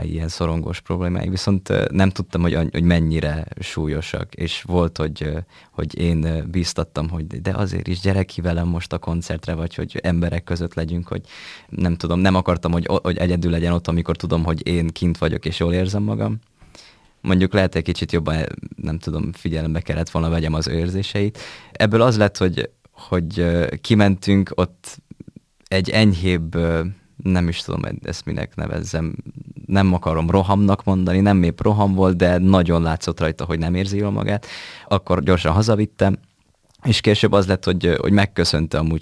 ilyen szorongós problémái, viszont nem tudtam, hogy mennyire súlyosak, és volt, hogy én bíztattam, hogy de azért is gyere ki velem most a koncertre, vagy hogy emberek között legyünk, hogy nem tudom, nem akartam, hogy egyedül legyen ott, amikor tudom, hogy én kint vagyok, és jól érzem magam. Mondjuk lehet egy kicsit jobban, nem tudom, figyelembe kellett volna vegyem az ő érzéseit. Ebből az lett, hogy kimentünk, ott egy enyhébb, nem is tudom ezt minek nevezzem, nem akarom rohamnak mondani, nem épp roham volt, de nagyon látszott rajta, hogy nem érzi jól magát. Akkor gyorsan hazavittem, és később az lett, hogy megköszönte amúgy,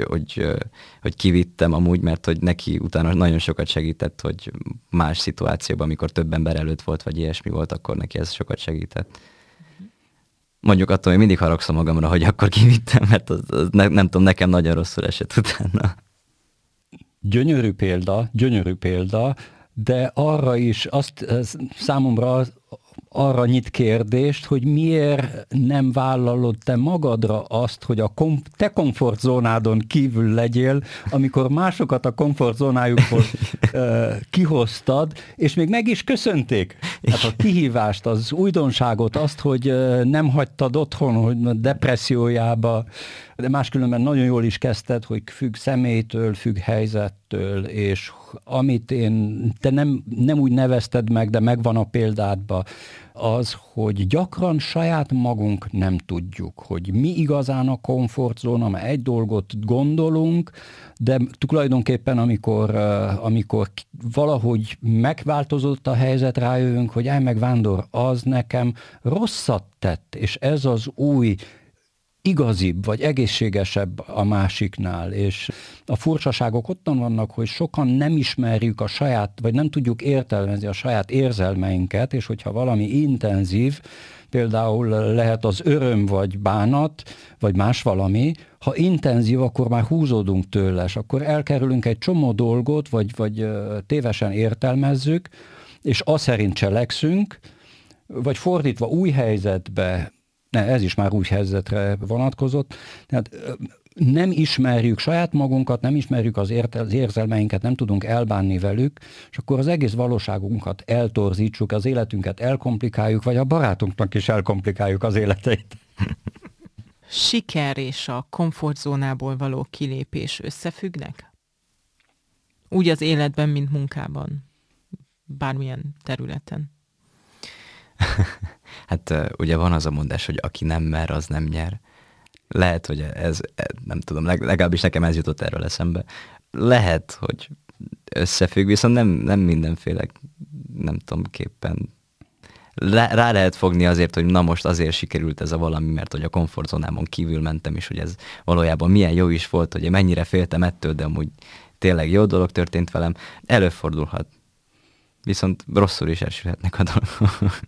hogy kivittem amúgy, mert hogy neki utána nagyon sokat segített, hogy más szituációban, amikor több ember előtt volt, vagy ilyesmi volt, akkor neki ez sokat segített. Mondjuk attól, hogy mindig haragszom magamra, hogy akkor kivittem, mert az nem tudom, nekem nagyon rosszul esett utána. Gyönyörű példa, de arra is számomra arra nyit kérdést, hogy miért nem vállalod te magadra azt, hogy te komfortzónádon kívül legyél, amikor másokat a komfortzónájukból kihoztad, és még meg is köszönték. Hát a kihívást, az újdonságot, azt, hogy nem hagytad otthon, hogy depressziójába, de máskülönben nagyon jól is kezdted, hogy függ személytől, függ helyzettől, és amit te nem úgy nevezted meg, de megvan a példádban, az, hogy gyakran saját magunk nem tudjuk, hogy mi igazán a komfortzóna, mert egy dolgot gondolunk, de tulajdonképpen amikor valahogy megváltozott a helyzet, rájövünk, hogy meg Vándor, az nekem rosszat tett, és ez az új igazibb, vagy egészségesebb a másiknál, és a furcsaságok ottan vannak, hogy sokan nem ismerjük a saját, vagy nem tudjuk értelmezni a saját érzelmeinket, és hogyha valami intenzív, például lehet az öröm, vagy bánat, vagy más valami, ha intenzív, akkor már húzódunk tőle, és akkor elkerülünk egy csomó dolgot, vagy tévesen értelmezzük, és azt szerint cselekszünk, vagy fordítva új helyzetbe, ez is már új helyzetre vonatkozott. Tehát nem ismerjük saját magunkat, nem ismerjük az érzelmeinket, nem tudunk elbánni velük, és akkor az egész valóságunkat eltorzítsuk, az életünket elkomplikáljuk, vagy a barátunknak is elkomplikáljuk az életeit. Siker és a komfortzónából való kilépés összefüggnek? Úgy az életben, mint munkában. Bármilyen területen. Hát ugye van az a mondás, hogy aki nem mer, az nem nyer. Lehet, hogy ez nem tudom, legalábbis nekem ez jutott erről eszembe. Lehet, hogy összefügg, viszont nem mindenféle, nem tudom, képpen. Rá lehet fogni azért, hogy na most azért sikerült ez a valami, mert hogy a komfortzónámon kívül mentem, és hogy ez valójában milyen jó is volt, hogy mennyire féltem ettől, de amúgy tényleg jó dolog történt velem. Előfordulhat. Viszont rosszul is elsülhetnek a dolgok.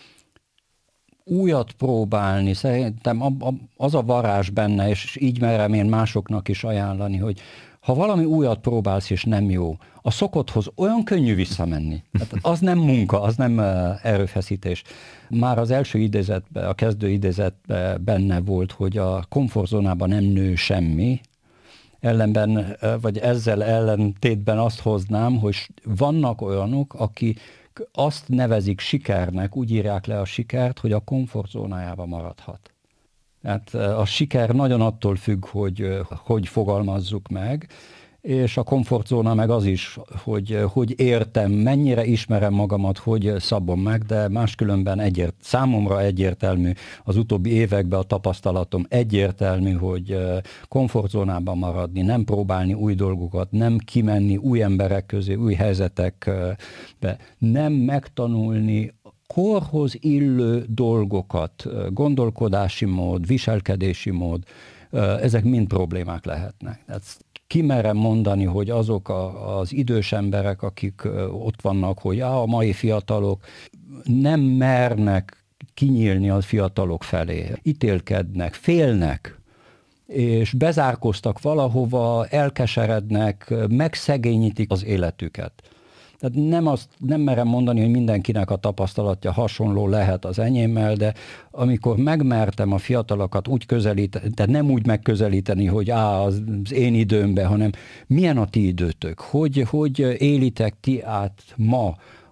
Újat próbálni, szerintem az a varázs benne, és így merem én másoknak is ajánlani, hogy ha valami újat próbálsz, és nem jó, a szokotthoz olyan könnyű visszamenni. Hát az nem munka, az nem erőfeszítés. Már az első idézetben, a kezdő idézetben benne volt, hogy a komfortzónában nem nő semmi, ellenben, vagy ezzel ellentétben azt hoznám, hogy vannak olyanok, akik azt nevezik sikernek, úgy írják le a sikert, hogy a komfortzónájába maradhat. Tehát a siker nagyon attól függ, hogy fogalmazzuk meg, és a komfortzóna meg az is, hogy értem, mennyire ismerem magamat, hogy szabom meg, de máskülönben számomra egyértelmű, az utóbbi években a tapasztalatom egyértelmű, hogy komfortzónában maradni, nem próbálni új dolgokat, nem kimenni új emberek közé, új helyzetekbe, nem megtanulni korhoz illő dolgokat, gondolkodási mód, viselkedési mód, ezek mind problémák lehetnek. Kimerem mondani, hogy azok az idős emberek, akik ott vannak, hogy a mai fiatalok nem mernek kinyílni a fiatalok felé, ítélkednek, félnek, és bezárkoztak valahova, elkeserednek, megszegényítik az életüket. Tehát nem merem mondani, hogy mindenkinek a tapasztalatja hasonló lehet az enyémmel, de amikor megmertem a fiatalokat úgy közelíteni, tehát nem úgy megközelíteni, hogy az én időmben, hanem milyen a ti időtök, hogy élitek ti át ma